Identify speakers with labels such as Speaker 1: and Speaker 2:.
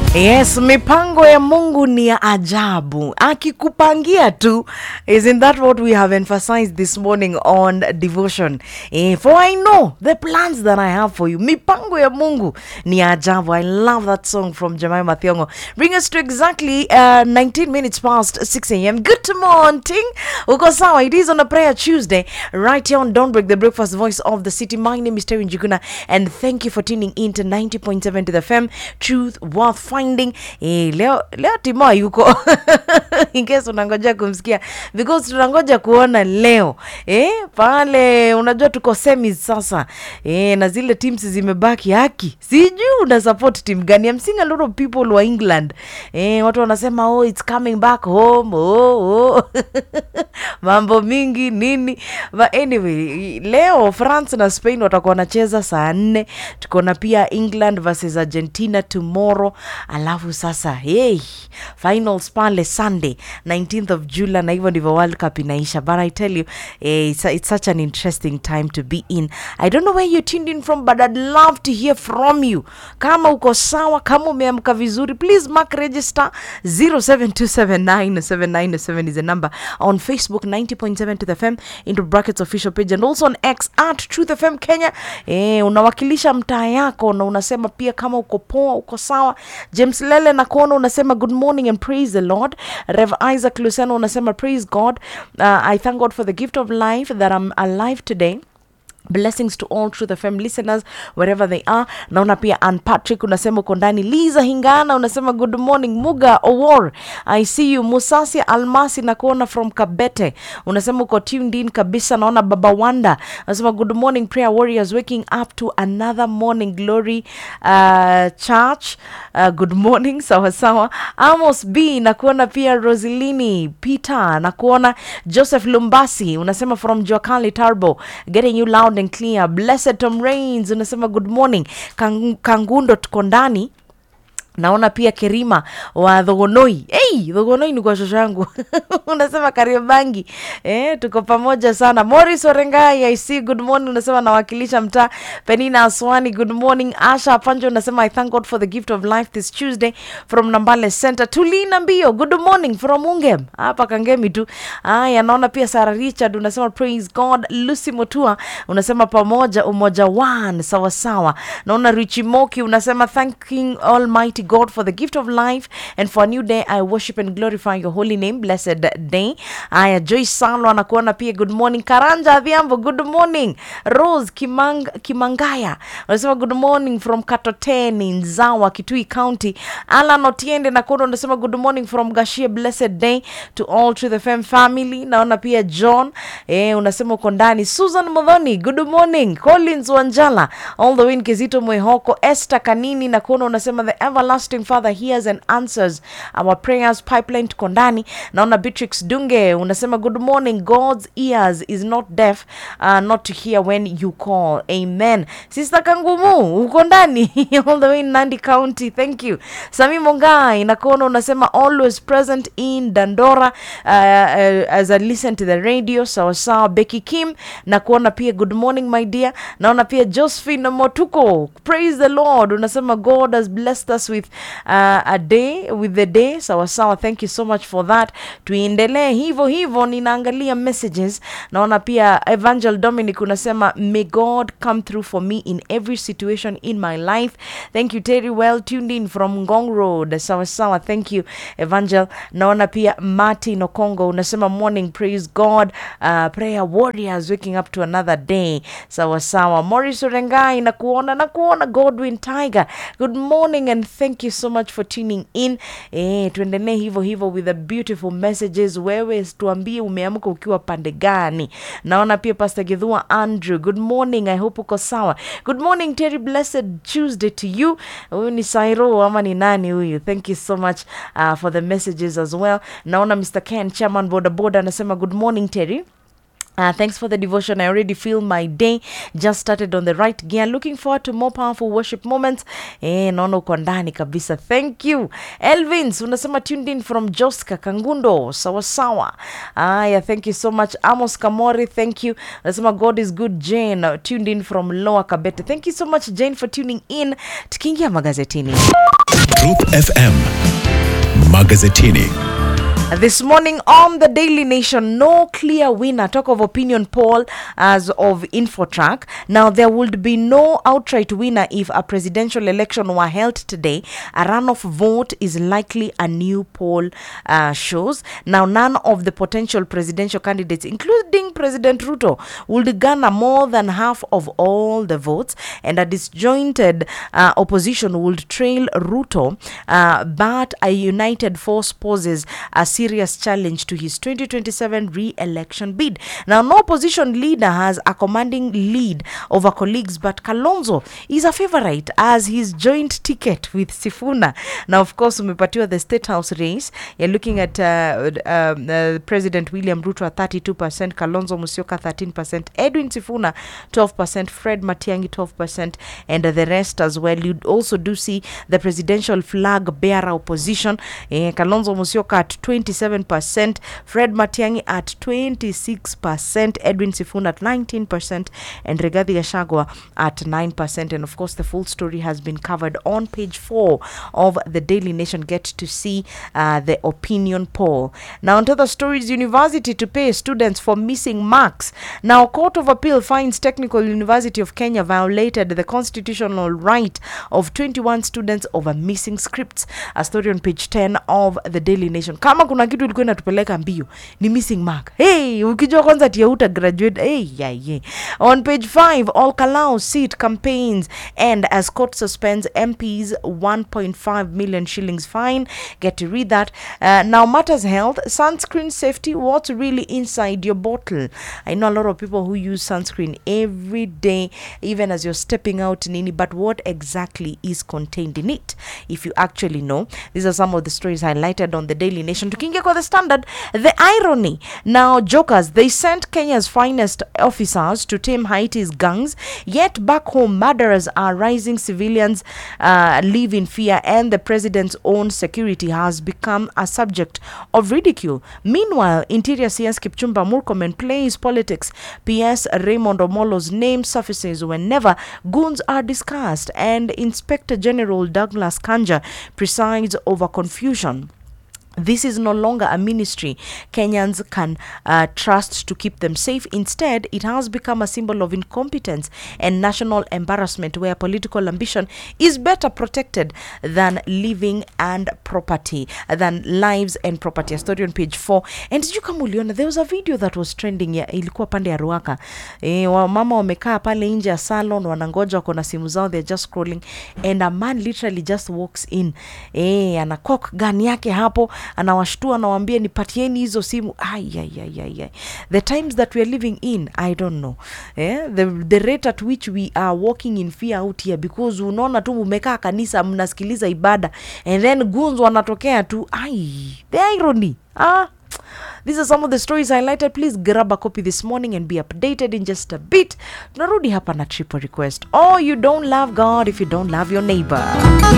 Speaker 1: Yes, mipango ya Mungu ni ya ajabu. Akikupangia tu. Isn't that what we have emphasized this morning on devotion? For I know the plans that I have for you. Mipango ya Mungu ni ya ajabu. I love that song from Jemima Thiongo. Bring us to exactly 19 minutes past 6 a.m. Good morning. Uko sawa? It is on a prayer Tuesday. Right here on Don't Break the Breakfast Voice of the City. My name is Terry Njuguna. And thank you for tuning in to 90.7 to the FM. Truth worth finding. Leo Timo yuko in case unangoja kumsikia because tunangoja kuona leo pale unajua tuko semis sasa na zile teams zimebaki haki sijui una support team gani. I'm seeing a lot of people wa England watu wanasema it's coming back home mambo mingi nini, but anyway leo France na Spain watakuwa wanacheza saa 4. Tuko na pia England versus Argentina tomorrow. Alafu sasa finals pale Sunday 19th of July na hivyo ndivyo World Cup inaisha. But I tell you it's such an interesting time to be in. I don't know where you tuned in from, but I'd love to hear from you. Kama uko sawa, kama umeamka vizuri, please mark register 07279797 is the number. On Facebook 90.7 to the FM into brackets official page, and also on X at Truth FM Kenya. Unawakilisha mtaa yako na unasema pia kama uko poa, uko sawa. James Lele na kuona unasema good morning and praise the Lord. Rev Isaac Luceno unasema praise God. I thank God for the gift of life that I'm alive today. Blessings to all Truth FM listeners wherever they are. Naona pia Ann Patrick unasema uko ndani. Liza Hingana unasema good morning. Muga Owor, I see you. Musasi Almasi na kuona from Kabete unasema uko tuned in kabisa. Naona Baba Wanda unasema good morning prayer warriors, waking up to another morning glory church. Good morning. Sawa sawa. Amos B na kuona pia Rosilini Peter na kuona Joseph Lumbasi unasema from Joakali Tarbo, getting you loud and clear. Blessed Tom Rains unasema good morning. Kangundo tuko ndani. Naona pia Kerima wa Thogonoi. Thogonoi ni kwa shosho yangu. Unasema Kariobangi. Tuko pamoja sana. Morris Orengai, I see good morning. Unasema nawakilisha mtaa. Penina Aswani, good morning. Asha Panjo unasema I thank God for the gift of life this Tuesday from Nambale Center. Tulina Mbio, good morning from Ungem. Hapa Kangemi tu. Naona pia Sarah Richard unasema praise God. Lucy Motua unasema pamoja umoja one. Sawa sawa. Naona Richie Moki unasema thanking Almighty God for the gift of life and for a new day. I worship and glorify your holy name. Blessed day. Joyce Salo anakuona pia good morning. Karanja Adhiambo, good morning. Rose Kimangaya unasema good morning from Katoteni Nzawa, Kitui County. Alan Otiende nakuona unasema good morning from Gashia. Blessed day to all to the family. Naona pia John unasema uko ndani. Susan Modhoni, good morning. Collins Wanjala all the way in Kizito Mwehoko. Esther Kanini nakuona unasema the everlasting Father hears and answers our prayers. Pipeline tuko ndani. Naona Beatrix Dunge unasema good morning. God's ears is not deaf not to hear when you call. Amen. Sister Kangumu uko ndani all the way in Nandi County. Thank you. Sami Mongai nakuona unasema always present in Dandora as I listen to the radio. Sawa sawa. Becky Kim nakuona pia good morning my dear. Naona pia Josephine Motuko, praise the Lord unasema God has blessed us with a day, with the day. Sawa sawa. Thank you so much for that. Tuendelee hivyo ninaangalia messages. Naona pia Evangel Dominic unasema may God come through for me in every situation in my life. Thank you Terry, well tuned in from Ngong Road. Sawa sawa. Thank you Evangel. Naona pia Martin Okongo unasema morning praise God, prayer warriors waking up to another day. Sawa sawa. Morris Orengai nakuona Godwin Tiger, good morning and thank you so much for tuning in. Tuendelee hivyo with the beautiful messages. Wewe tuambie umeamka ukiwa pande gani. Naona pia Pastor Githua Andrew, good morning, I hope uko sawa. Good morning Terry, blessed Tuesday to you. Huyu ni Sairo ama ni nani huyu? Thank you so much for the messages as well. Naona Mr. Ken Chairman Boda anasema good morning Terry. Thanks for the devotion. I already feel my day just started on the right gear. Looking forward to more powerful worship moments. Naona uko ndani kabisa. Thank you. Elvins, unasema tuned in from Joska Kangundo. Sawa sawa. Thank you so much. Amos Kamori, thank you. Unasema God is good. Jane, tuned in from Lower Kabete. Thank you so much Jane for tuning in. Tukiingia magazetini.
Speaker 2: Truth FM Magazetini.
Speaker 1: This morning on the Daily Nation, no clear winner. Talk of opinion poll as of Infotrack. Now, there would be no outright winner if a presidential election were held today. A runoff vote is likely, a new poll shows. Now, none of the potential presidential candidates, including President Ruto, would garner more than half of all the votes, and a disjointed opposition would trail Ruto, but a united force poses a serious challenge to his 2027 re-election bid. Now, no opposition leader has a commanding lead over colleagues, but Kalonzo is a favorite as his joint ticket with Sifuna. Now, of course, umepatiwa the State House race. You're looking at President William Ruto at 32%, Kalonzo Musyoka 13%, Edwin Sifuna 12%, Fred Matiang'i 12%, and the rest as well. You also do see the presidential flag bearer opposition, Kalonzo Musyoka at 27%, Fred Matiang'i at 26%, Edwin Sifuna at 19%, and Rigathi Gachagua at 9%. And of course, the full story has been covered on page 4 of the Daily Nation. Get to see the opinion poll. Now, onto the stories. University to pay students for missing marks. Now, Court of Appeal finds Technical University of Kenya violated the constitutional right of 21 students over missing scripts. A story on page 10 of the Daily Nation. Kama kuna kitu ilikuwa inatupeleka mbio ni missing mark. Hey, ukijua kwanza ati uta graduate. Hey. On page 5, all Kalau seat campaigns end as court suspends MP's 1.5 million shillings fine. Get to read that. Now, matters health, sunscreen safety, what's really inside your bottle. I know a lot of people who use sunscreen every day, even as you're stepping out, Nini, but what exactly is contained in it? If you actually know, these are some of the stories highlighted on the Daily Nation. Tukiingia kwa the Standard, the irony. Now, jokers, they sent Kenya's finest officers to tame Haiti's gangs, yet back home, murderers are rising, civilians live in fear, and the president's own security has become a subject of ridicule. Meanwhile, Interior CS Kipchumba Murkomen plays politics. PS Raymond Omolo's name surfaces whenever goons are discussed, and Inspector General Douglas Kanja presides over confusion. This is no longer a ministry Kenyans can trust to keep them safe. Instead, it has become a symbol of incompetence and national embarrassment, where political ambition is better protected than living and property, than lives and property. A story on page 4. And did you come uliona, there was a video that was trending ya ilikuwa pande ya Ruaka. Mama wamekaa pale nje ya salon, wanangoja, wako na simu zao, they're just scrolling, and a man literally just walks in. Anakok gun yake hapo, anawashtua, anawaambia nipatieni hizo simu. The times that we are living in, I don't know. The rate at which we are walking in fear out here, because unaona tu umekaa kanisa mnasikiliza ibada and then goons wanatokea tu. The irony. These are some of the stories highlighted. Please grab a copy this morning and be updated in just a bit. Tunarudi hapa na triple request. Oh, you don't love God if you don't love your neighbor.